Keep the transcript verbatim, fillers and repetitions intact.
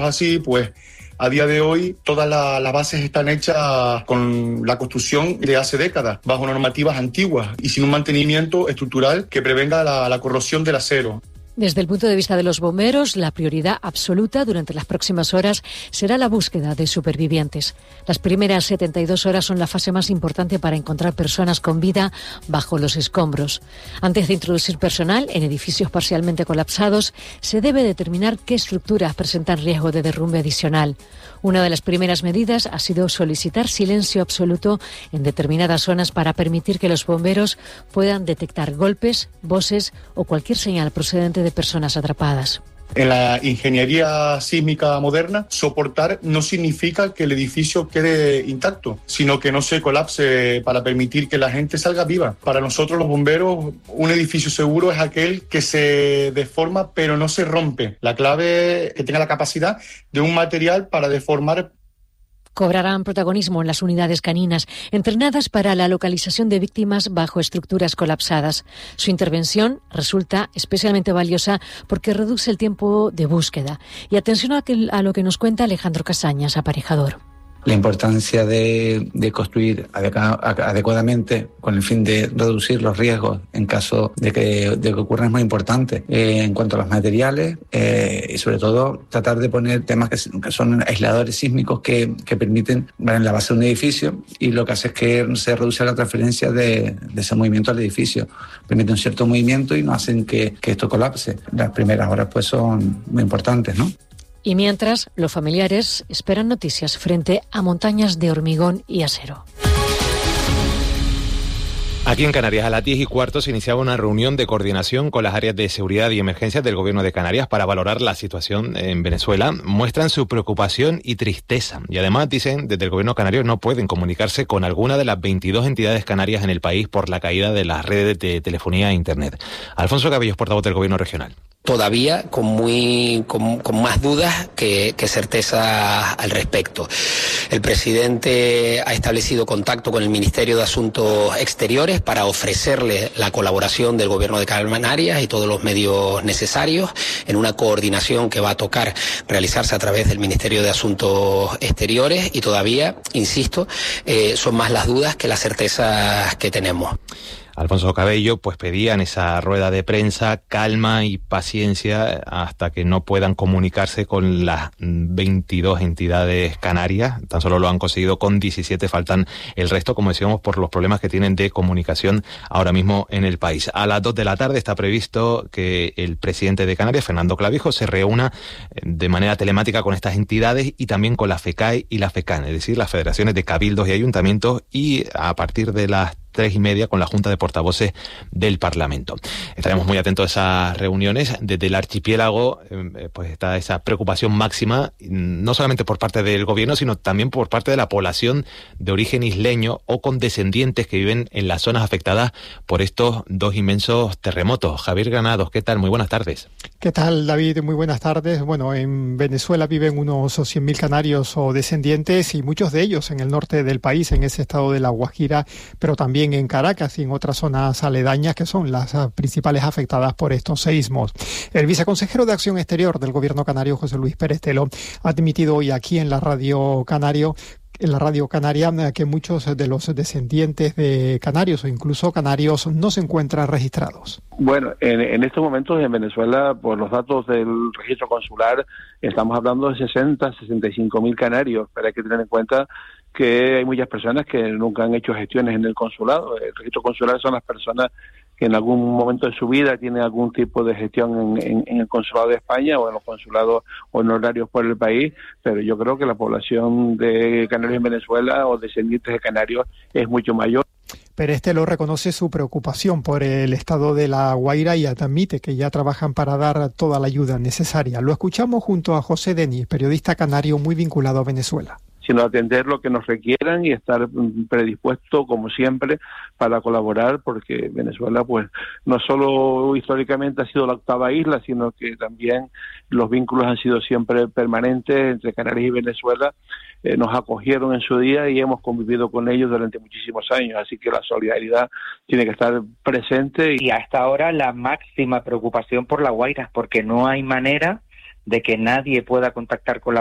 Así pues, a día de hoy todas la, las bases están hechas con la construcción de hace décadas, bajo normativas antiguas y sin un mantenimiento estructural que prevenga la, la corrosión del acero. Desde el punto de vista de los bomberos, la prioridad absoluta durante las próximas horas será la búsqueda de supervivientes. Las primeras setenta y dos horas son la fase más importante para encontrar personas con vida bajo los escombros. Antes de introducir personal en edificios parcialmente colapsados, se debe determinar qué estructuras presentan riesgo de derrumbe adicional. Una de las primeras medidas ha sido solicitar silencio absoluto en determinadas zonas para permitir que los bomberos puedan detectar golpes, voces o cualquier señal procedente de personas atrapadas. En la ingeniería sísmica moderna, soportar no significa que el edificio quede intacto, sino que no se colapse para permitir que la gente salga viva. Para nosotros los bomberos, un edificio seguro es aquel que se deforma pero no se rompe. La clave es que tenga la capacidad de un material para deformar. Cobrarán protagonismo en las unidades caninas, entrenadas para la localización de víctimas bajo estructuras colapsadas. Su intervención resulta especialmente valiosa porque reduce el tiempo de búsqueda. Y atención a, que, a lo que nos cuenta Alejandro Casañas, aparejador. La importancia de, de construir adecuadamente con el fin de reducir los riesgos en caso de que, de que ocurran es muy importante. Eh, en cuanto a los materiales eh, y sobre todo tratar de poner temas que, que son aisladores sísmicos que, que permiten van en la base de un edificio y lo que hace es que se reduce la transferencia de, de ese movimiento al edificio. Permite un cierto movimiento y no hacen que, que esto colapse. Las primeras horas pues son muy importantes, ¿no? Y mientras, los familiares esperan noticias frente a montañas de hormigón y acero. Aquí en Canarias, a las diez y cuarto, se iniciaba una reunión de coordinación con las áreas de seguridad y emergencias del Gobierno de Canarias para valorar la situación en Venezuela. Muestran su preocupación y tristeza. Y además, dicen, desde el Gobierno canario no pueden comunicarse con alguna de las veintidós entidades canarias en el país por la caída de las redes de telefonía e Internet. Alfonso Cabellos, portavoz del Gobierno regional. Todavía con muy con, con más dudas que, que certezas al respecto. El presidente ha establecido contacto con el Ministerio de Asuntos Exteriores para ofrecerle la colaboración del Gobierno de Canarias y todos los medios necesarios en una coordinación que va a tocar realizarse a través del Ministerio de Asuntos Exteriores y todavía, insisto, eh, son más las dudas que las certezas que tenemos. Alfonso Cabello pues pedía en esa rueda de prensa calma y paciencia hasta que no puedan comunicarse con las veintidós entidades canarias. Tan solo lo han conseguido con diecisiete, faltan el resto, como decíamos, por los problemas que tienen de comunicación ahora mismo en el país. A las dos de la tarde está previsto que el presidente de Canarias, Fernando Clavijo, se reúna de manera telemática con estas entidades y también con la FECAE y la FECAN, es decir, las federaciones de cabildos y ayuntamientos, y a partir de las tres y media con la Junta de Portavoces del Parlamento. Estaremos muy atentos a esas reuniones. Desde el archipiélago eh, pues está esa preocupación máxima, no solamente por parte del gobierno, sino también por parte de la población de origen isleño o con descendientes que viven en las zonas afectadas por estos dos inmensos terremotos. Javier Granados, ¿qué tal? Muy buenas tardes. ¿Qué tal, David? Muy buenas tardes. Bueno, en Venezuela viven unos cien mil canarios o descendientes y muchos de ellos en el norte del país, en ese estado de La Guajira, pero también en Caracas y en otras zonas aledañas que son las principales afectadas por estos seísmos. El viceconsejero de Acción Exterior del Gobierno canario, José Luis Pérez Telo, ha admitido hoy aquí en la radio canario en la radio canaria que muchos de los descendientes de canarios o incluso canarios no se encuentran registrados. Bueno, en, en estos momentos en Venezuela, por los datos del registro consular, estamos hablando de sesenta, sesenta y cinco mil canarios, pero hay que tener en cuenta que hay muchas personas que nunca han hecho gestiones en el consulado. El registro consular son las personas que en algún momento de su vida tienen algún tipo de gestión en, en, en el consulado de España o en los consulados honorarios por el país, pero yo creo que la población de canarios en Venezuela o descendientes de canarios es mucho mayor. Pérez Telo reconoce su preocupación por el estado de La Guaira y admite que ya trabajan para dar toda la ayuda necesaria. Lo escuchamos junto a José Denis, periodista canario muy vinculado a Venezuela. Sino atender lo que nos requieran y estar predispuesto, como siempre, para colaborar, porque Venezuela, pues, no solo históricamente ha sido la octava isla, sino que también los vínculos han sido siempre permanentes entre Canarias y Venezuela. Eh, nos acogieron en su día y hemos convivido con ellos durante muchísimos años, así que la solidaridad tiene que estar presente. Y hasta ahora la máxima preocupación por La Guaira, porque no hay manera de que nadie pueda contactar con la